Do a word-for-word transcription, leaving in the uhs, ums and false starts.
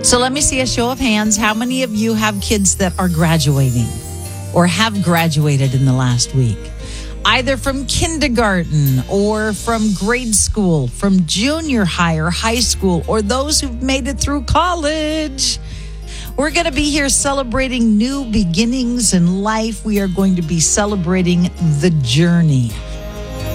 So let me see a show of hands. How many of you have kids that are graduating or have graduated in the last week? Either from kindergarten or from grade school, from junior high or high school, or those who've made it through college. We're going to be here celebrating new beginnings in life. We are going to be celebrating the journey.